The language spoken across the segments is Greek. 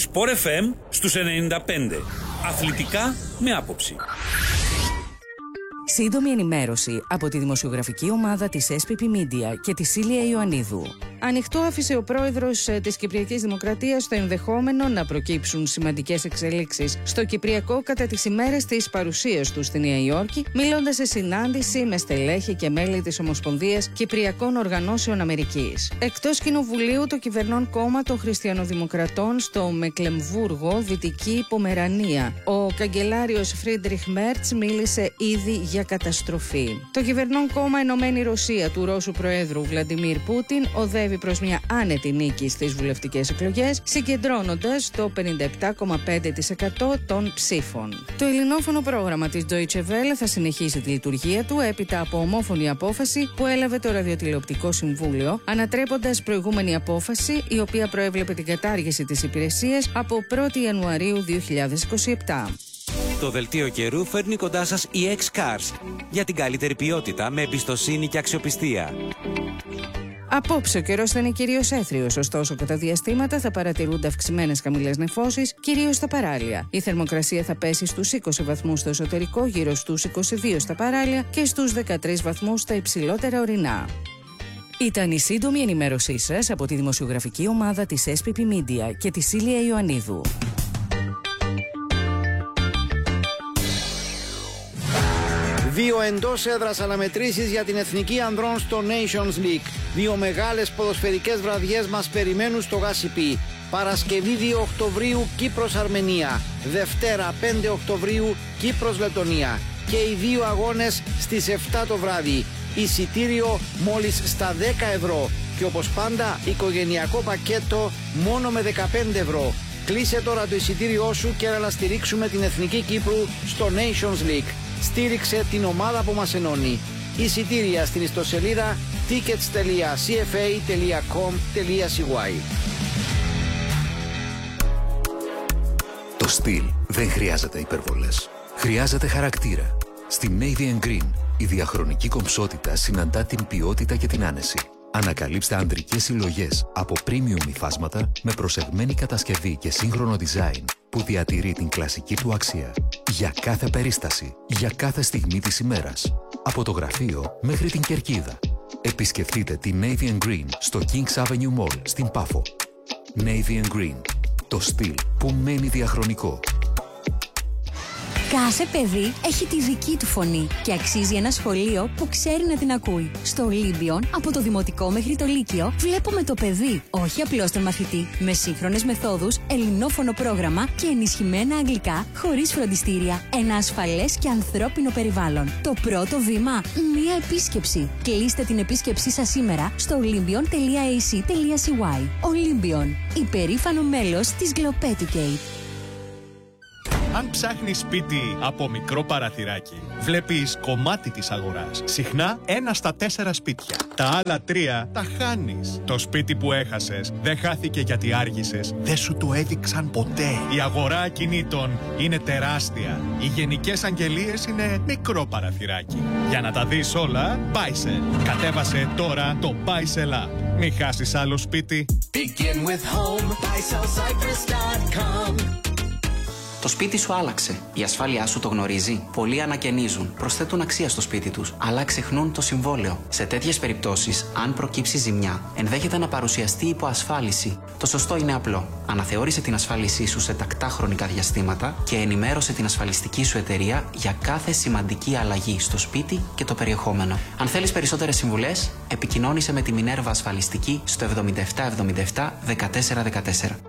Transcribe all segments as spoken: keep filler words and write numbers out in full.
Sport εφ εμ στους ενενήντα πέντε. Αθλητικά με άποψη. Σύντομη ενημέρωση από τη δημοσιογραφική ομάδα της ες πι πι Media και τη Σίλια Ιωαννίδου. Ανοιχτό άφησε ο πρόεδρος της Κυπριακής Δημοκρατίας το ενδεχόμενο να προκύψουν σημαντικές εξελίξεις στο Κυπριακό κατά τις ημέρες της παρουσίας του στη Νέα Υόρκη, μιλώντας σε συνάντηση με στελέχη και μέλη της Ομοσπονδίας Κυπριακών Οργανώσεων Αμερικής. Εκτός κοινοβουλίου, το κυβερνών κόμμα των Χριστιανοδημοκρατών στο Μεκλεμβούργο, Δυτική Πομερανία. Ο καγκελάριος Φρίντριχ Μέρτς μίλησε ήδη για καταστροφή. Το κυβερνών κόμμα Ενωμένη Ρωσία του Ρώσου Προέδρου Βλαντιμίρ Πούτιν οδεύει προς μια άνετη νίκη στις βουλευτικές εκλογές, συγκεντρώνοντας το πενήντα επτά κόμμα πέντε τοις εκατό των ψήφων. Το ελληνόφωνο πρόγραμμα της Deutsche Welle θα συνεχίσει τη λειτουργία του έπειτα από ομόφωνη απόφαση που έλαβε το Ραδιοτηλεοπτικό Συμβούλιο, ανατρέποντας προηγούμενη απόφαση η οποία προέβλεπε την κατάργηση της υπηρεσίας από πρώτη Ιανουαρίου δύο χιλιάδες είκοσι επτά. Το δελτίο καιρού φέρνει κοντά σας η X-Cars για την καλύτερη ποιότητα με εμπιστοσύνη και αξιοπιστία. Απόψε ο καιρός θα είναι κυρίως έθριος, ωστόσο κατά διαστήματα θα παρατηρούνται αυξημένες χαμηλές νεφώσεις, κυρίως στα παράλια. Η θερμοκρασία θα πέσει στους είκοσι βαθμούς στο εσωτερικό, γύρω στους είκοσι δύο στα παράλια και στους δεκατρείς βαθμούς στα υψηλότερα ορεινά. Ήταν η σύντομη ενημέρωσή σας από τη δημοσιογραφική ομάδα της ες πι πι Media και τη Σίλια Ιωαννίδου. Δύο εντός έδρας αναμετρήσεις για την Εθνική Ανδρών στο Nations League. Δύο μεγάλες ποδοσφαιρικές βραδιές μας περιμένουν στο Γάσιπι. Παρασκευή δύο Οκτωβρίου Κύπρος-Αρμενία. Δευτέρα πέντε Οκτωβρίου Κύπρος-Λετωνία. Και οι δύο αγώνες στις επτά το βράδυ. Εισιτήριο μόλις στα δέκα ευρώ. Και όπως πάντα οικογενειακό πακέτο μόνο με δεκαπέντε ευρώ. Κλείσε τώρα το εισιτήριό σου και να στηρίξουμε την Εθνική Κύπρου στο Nations League. Στήριξε την ομάδα που μας ενώνει. Εισιτήρια στην ιστοσελίδα tickets τελεία σι εφ έι τελεία κομ τελεία σι γουάι. Το στυλ δεν χρειάζεται υπερβολές. Χρειάζεται χαρακτήρα. Στη Navy and Green η διαχρονική κομψότητα συναντά την ποιότητα και την άνεση. Ανακαλύψτε ανδρικές συλλογές από premium υφάσματα με προσεγμένη κατασκευή και σύγχρονο design που διατηρεί την κλασική του αξία. Για κάθε περίσταση, για κάθε στιγμή της ημέρας. Από το γραφείο μέχρι την κερκίδα. Επισκεφτείτε τη Navy and Green στο Kings Avenue Mall στην Πάφο. Navy and Green. Το στυλ που μένει διαχρονικό. Κάθε παιδί έχει τη δική του φωνή και αξίζει ένα σχολείο που ξέρει να την ακούει. Στο Ολύμπιον, από το δημοτικό μέχρι το λύκειο, βλέπουμε το παιδί, όχι απλώς τον μαθητή, με σύγχρονες μεθόδους, ελληνόφωνο πρόγραμμα και ενισχυμένα αγγλικά, χωρίς φροντιστήρια. Ένα ασφαλές και ανθρώπινο περιβάλλον. Το πρώτο βήμα, μία επίσκεψη. Κλείστε την επίσκεψή σας σήμερα στο olympion τελεία έι σι τελεία σι γουάι. Olympion, υπερήφανο μέλος της Globeducate. Αν ψάχνεις σπίτι από μικρό παραθυράκι, βλέπεις κομμάτι της αγοράς. Συχνά ένα στα τέσσερα σπίτια. Τα άλλα τρία τα χάνεις. Το σπίτι που έχασες δεν χάθηκε γιατί άργησες. Δεν σου το έδειξαν ποτέ. Η αγορά ακινήτων είναι τεράστια. Οι γενικές αγγελίες είναι μικρό παραθυράκι. Για να τα δεις όλα, Buysell. Κατέβασε τώρα το Buysell App. Μην χάσεις άλλο σπίτι. Begin with home, buysell cyprus dot com. Το σπίτι σου άλλαξε. Η ασφάλειά σου το γνωρίζει. Πολλοί ανακαινίζουν, προσθέτουν αξία στο σπίτι τους, αλλά ξεχνούν το συμβόλαιο. Σε τέτοιες περιπτώσεις, αν προκύψει ζημιά, ενδέχεται να παρουσιαστεί υποασφάλιση. Το σωστό είναι απλό. Αναθεώρησε την ασφάλισή σου σε τακτά χρονικά διαστήματα και ενημέρωσε την ασφαλιστική σου εταιρεία για κάθε σημαντική αλλαγή στο σπίτι και το περιεχόμενο. Αν θέλεις περισσότερες συμβουλές, επικοινώνησε με τη Minerva Ασφαλιστική στο εβδομήντα επτά εβδομήντα επτά δεκατέσσερα δεκατέσσερα.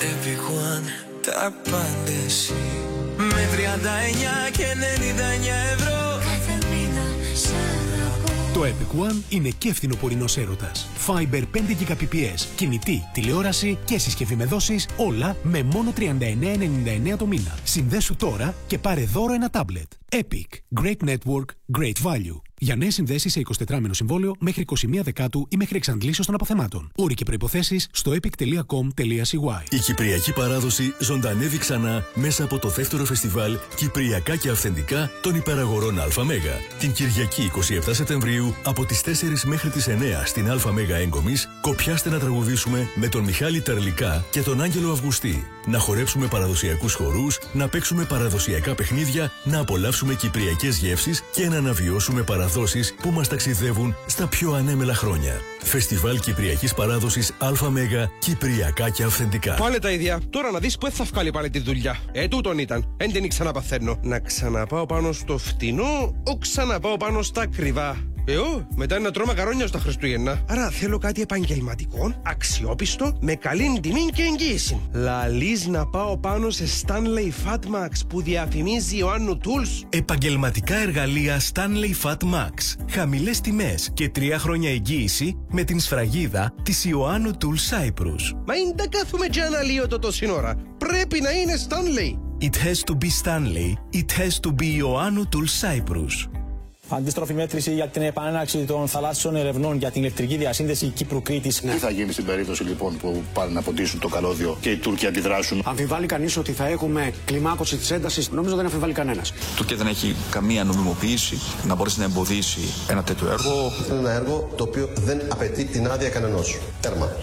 Τα πάντες με τριάντα εννιά και ενενήντα εννιά ευρώ κάθε μήνα σ' αγαπώ. Το Epic One είναι και φθινοπορεινός έρωτας. Fiber πέντε Gbps, κινητή, τηλεόραση και συσκευή με δόσεις, όλα με μόνο τριάντα εννέα ενενήντα εννέα το μήνα. Συνδέσου τώρα και πάρε δώρο ένα τάμπλετ. Epic. Great network, great value. Για νέες συνδέσεις σε εικοσιτετράμηνο συμβόλαιο μέχρι είκοσι μία Δεκάτου ή μέχρι εξαντλήσεως των αποθεμάτων. Όροι και προϋποθέσεις στο epic τελεία κομ τελεία σι γουάι. Η κυπριακή παράδοση ζωντανεύει ξανά μέσα από το δεύτερο φεστιβάλ Κυπριακά και Αυθεντικά των Υπεραγορών ΑΜ. Την Κυριακή εικοστή εβδόμη Σεπτεμβρίου από τις τέσσερις μέχρι τις εννέα στην ΑΜ Έγκομης, κοπιάστε να τραγουδήσουμε με τον Μιχάλη Τερλικά και τον Άγγελο Αυγουστή. να χορέψουμε παραδοσιακούς χορούς, να παίξουμε παραδοσιακά παιχνίδια, να απολαύσουμε κυπριακές γεύσεις και να αναβιώσουμε παραδόσεις που μας ταξιδεύουν στα πιο ανέμελα χρόνια. Φεστιβάλ Κυπριακής Παράδοσης ΑΜΕΓ, κυπριακά και αυθεντικά. Πάλι τα ίδια. Τώρα να δεις που θα βγάλει πάλι τη δουλειά. Ε, τούτον ήταν. Εν την ξαναπαθαίνω. Να ξαναπάω πάνω στο φτηνό, ο ξαναπάω πάνω στα ακριβά. Εγώ, μετά να τρώω μακαρόνια στα Χριστούγεννα. Άρα θέλω κάτι επαγγελματικό, αξιόπιστο, με καλή τιμή και εγγύηση. Λαλείς να πάω πάνω σε Stanley Fatmax που διαφημίζει Ιωάννου Tools. Επαγγελματικά εργαλεία Stanley Fatmax. Χαμηλές τιμές και τρία χρόνια εγγύηση με την σφραγίδα της Ιωάννου Tools Cyprus. Μα είναι τα κάθουμε και αναλύω το τόση ώρα. Πρέπει να είναι Stanley. It has to be Stanley. It has to be Ιωάννου Tools Cyprus. Αντίστροφη μέτρηση για την επανέναρξη των θαλάσσιων ερευνών για την ηλεκτρική διασύνδεση Κύπρου-Κρήτης. Τι θα γίνει στην περίπτωση λοιπόν που πάνε να ποτίσουν το καλώδιο και οι Τούρκοι αντιδράσουν? Αμφιβάλλει κανείς ότι θα έχουμε κλιμάκωση της έντασης? Νομίζω δεν αμφιβάλλει κανένας. Η Τουρκία δεν έχει καμία νομιμοποίηση να μπορέσει να εμποδίσει ένα τέτοιο έργο. Είναι ένα έργο το οποίο δεν απαιτεί την άδεια κανενός. Τέρμα.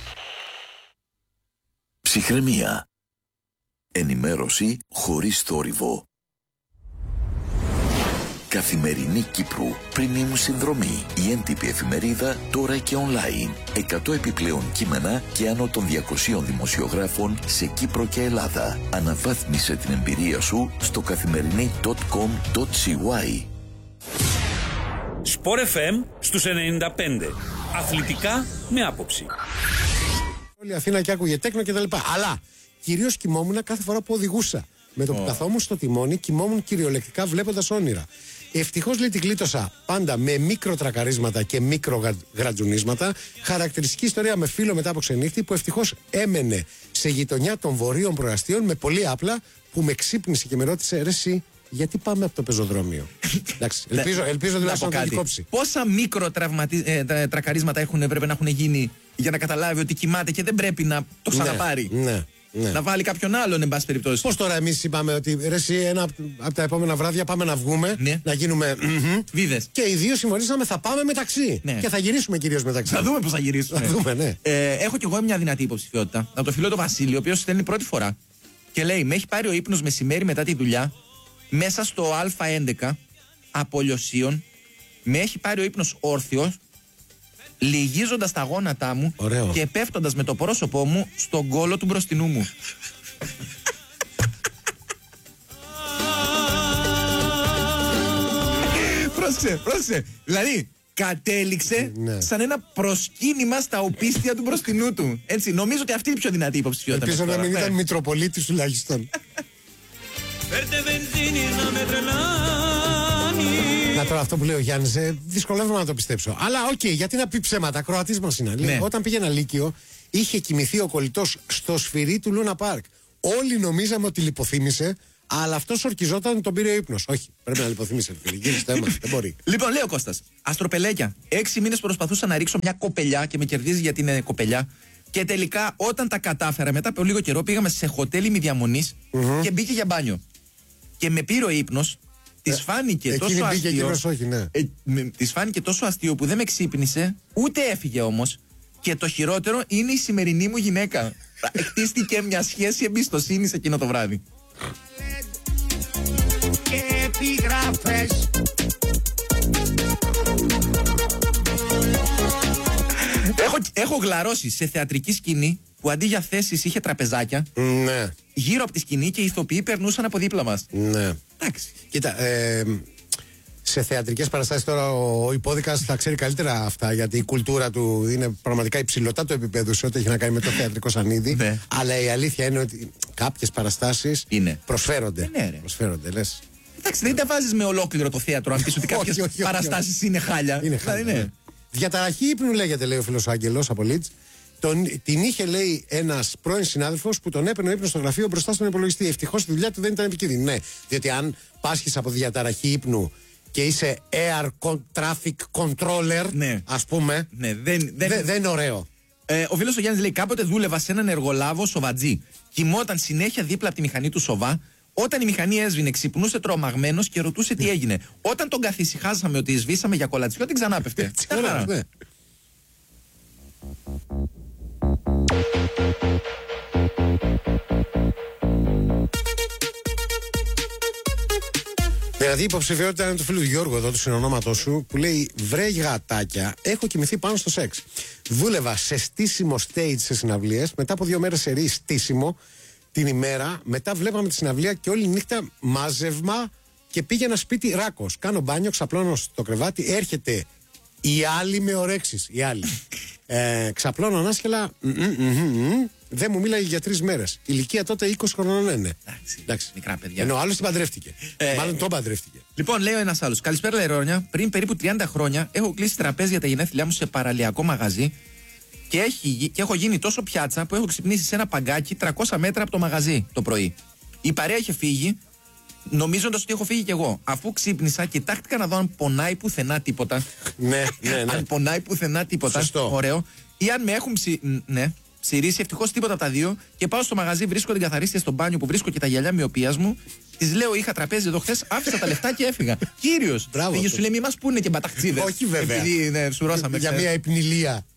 Ψυχραιμία. Ενημέρωση χωρίς θόρυβο. Καθημερινή Κύπρου, premium συνδρομή. Η έντυπη εφημερίδα τώρα και online. εκατό επιπλέον κείμενα και άνω των διακοσίων δημοσιογράφων σε Κύπρο και Ελλάδα. Αναβάθμισε την εμπειρία σου στο καθημερινή τελεία κομ τελεία σι γουάι. Σπορ εφ εμ στους ενενήντα πέντε. Αθλητικά με άποψη. Όλη η Αθήνα και άκουγε τέκνο και τα λοιπά. Αλλά κυρίως κοιμόμουν κάθε φορά που οδηγούσα. Με το που oh. καθόμουν στο τιμόνι, κοιμόμουν κυριολεκτικά βλέποντας όνειρα. Ευτυχώς λέει την κλείτωσα πάντα με μικροτρακαρίσματα και μικρογρατζουνίσματα. Χαρακτηριστική ιστορία με φίλο μετά από ξενύχτη που ευτυχώς έμενε σε γειτονιά των βορείων προαστίων με πολύ άπλα που με ξύπνησε και με ρώτησε ρε εσύ, γιατί πάμε από το πεζοδρόμιο. Εντάξει, ελπίζω, ελπίζω να το έχει κόψει. Πόσα μικροτρακαρίσματα έπρεπε να έχουν γίνει για να καταλάβει ότι κοιμάται και δεν πρέπει να το ξαναπάρει. Ναι, ναι. Ναι. Να βάλει κάποιον άλλον, εν πάση περιπτώσει. Πώς τώρα εμείς είπαμε ότι ρε εσύ, ένα από τα επόμενα βράδια πάμε να βγούμε, ναι. να γίνουμε mm-hmm, βίδες. Και οι δύο συμφωνήσαμε θα πάμε μεταξύ. Ναι. Και θα γυρίσουμε κυρίως μεταξύ. Θα δούμε πώς θα γυρίσουμε. Θα δούμε, ναι. ε, έχω κι εγώ μια δυνατή υποψηφιότητα. Από το φίλο του Βασίλη, ο οποίος στέλνει πρώτη φορά. Και λέει: με έχει πάρει ο ύπνος μεσημέρι μετά τη δουλειά, μέσα στο Α έντεκα από Λιωσίων. Με έχει πάρει ο ύπνος όρθιος, λυγίζοντας τα γόνατά μου. Ωραίο. Και πέφτοντας με το πρόσωπό μου στον κόλο του μπροστινού μου. Πρόσεξε, πρόσεξε. Δηλαδή, κατέληξε ναι. σαν ένα προσκύνημα στα οπίστια του μπροστινού του. Έτσι, νομίζω ότι αυτή είναι η πιο δυνατή υποψηφιότητα. Ελπίζω να μην ήταν Μητροπολίτης τουλάχιστον. Να τώρα αυτό που λέει ο Γιάννης, ε, δυσκολεύομαι να το πιστέψω. Αλλά οκ, okay, γιατί να πει ψέματα, ακροατής μας είναι. Ναι. Λέει, όταν πήγαινα Λύκειο, είχε κοιμηθεί ο κολλητός στο σφυρί του Λούνα Πάρκ. Όλοι νομίζαμε ότι λιποθύμησε, αλλά αυτός ορκιζόταν, τον πήρε ο ύπνος. Όχι, πρέπει να λιποθύμησε, φίλε. Γύρω στο αίμα, δεν μπορεί. Λοιπόν, λέει ο Κώστας, αστροπελέκια. Έξι μήνες προσπαθούσα να ρίξω μια κοπελιά και με κερδίζει γιατί είναι κοπελιά. Και τελικά, όταν τα κατάφερα, μετά από λίγο καιρό, πήγαμε σε χοτέλ ημιδιαμονής mm-hmm. και μπήκε για μπάνιο. Και με πήρε ο ύπνος. Της φάνηκε, ε, τόσο αστείο, όχι, ναι. ε, της φάνηκε τόσο αστείο που δεν με ξύπνησε, ούτε έφυγε όμως. Και το χειρότερο είναι η σημερινή μου γυναίκα. Εκτίστηκε μια σχέση εμπιστοσύνης εκείνο το βράδυ. Επιγράφες. Έχω, έχω γλαρώσει σε θεατρική σκηνή που αντί για θέσεις είχε τραπεζάκια. Ναι. Γύρω από τη σκηνή και οι ηθοποιοί περνούσαν από δίπλα μας. Ναι. Εντάξει. Κοίτα, ε, σε θεατρικές παραστάσεις τώρα ο, ο υπόδικας θα ξέρει καλύτερα αυτά, γιατί η κουλτούρα του είναι πραγματικά υψηλωτά του επίπεδου σε ό,τι έχει να κάνει με το θεατρικό σανίδι. Ναι. Αλλά η αλήθεια είναι ότι κάποιες παραστάσεις είναι. προσφέρονται. Ναι, ρε. Προσφέρονται, λες. Εντάξει, δεν τα βάζεις με ολόκληρο το θέατρο αν πεις ότι κάποιες παραστάσεις είναι χάλια. Είναι χάλια. Δηλαδή, ναι. Διαταραχή ύπνου λέγεται, λέει ο φίλος Άγγελος από Λίτς. Τον, την είχε, λέει, ένας πρώην συνάδελφος που τον έπαιρνε ο ύπνος στο γραφείο μπροστά στον υπολογιστή. Ευτυχώς η δουλειά του δεν ήταν επικίνδυνη. Ναι, διότι αν πάσχεις από διαταραχή ύπνου και είσαι air traffic controller, ναι. ας πούμε, ναι, δεν, δεν... Δε, δεν είναι ωραίο. Ε, ο φίλος ο Γιάννης λέει: κάποτε δούλευα σε έναν εργολάβο σοβατζή. Κοιμόταν συνέχεια δίπλα από τη μηχανή του σοβά. Όταν η μηχανή έσβηνε, ξυπνούσε τρομαγμένος και ρωτούσε τι έγινε. Όταν τον καθησυχάσαμε ότι σβήσαμε για κολατσιό, την ξανά πέφτε. Ναι. Δηλαδή, η υποψηφιότητα είναι του φίλου Γιώργου εδώ, του συνονόματό σου, που λέει: βρε γατάκια, έχω κοιμηθεί πάνω στο σεξ. Δούλευα σε στήσιμο stage σε συναυλίες, μετά από δύο μέρες σερί στήσιμο την ημέρα, μετά βλέπαμε τη συναυλία και όλη νύχτα μάζευμα και πήγαινα σπίτι ράκος. Κάνω μπάνιο, ξαπλώνω στο κρεβάτι, έρχεται η άλλη με ορέξεις. Η άλλη. ε, ξαπλώνω ανάσχελα. Δεν μου μίλαγε για τρεις μέρες. Ηλικία τότε είκοσι χρονών είναι. Εντάξει, Εντάξει. Μικρά παιδιά. Ενώ ο άλλος την παντρεύτηκε. Ε, Μάλλον τον παντρεύτηκε. Λοιπόν, λέει ο ένας άλλος: καλησπέρα, Λερόνια. Πριν περίπου τριάντα χρόνια έχω κλείσει τραπέζι για τα γενέθλιά μου σε παραλιακό μαγαζί και, έχει, και έχω γίνει τόσο πιάτσα που έχω ξυπνήσει σε ένα παγκάκι τριακόσια μέτρα από το μαγαζί το πρωί. Η παρέα είχε φύγει, νομίζοντας ότι έχω φύγει κι εγώ. Αφού ξύπνησα, κοιτάχτηκα να δω αν πονάει πουθενά τίποτα. Ναι, ναι, ναι. Αν πονάει πουθενά τίποτα. Σωστό. Ωραίο. Ή αν με έχουν ψη... ναι, ψηρίσει, ευτυχώς τίποτα από τα δύο. Και πάω στο μαγαζί, βρίσκω την καθαρίστρια στο μπάνιο που βρίσκω και τα γυαλιά μοιοπίας μου. Τη λέω: είχα τραπέζι εδώ χθες, άφησα τα λεφτά και έφυγα. Κύριος. Πήγε, σου λέει: μη μας πούνε και μπαταχτσίδες. Όχι, βέβαια. Επειδή ναι, σουρώσαμε. Για μια υπνηλία.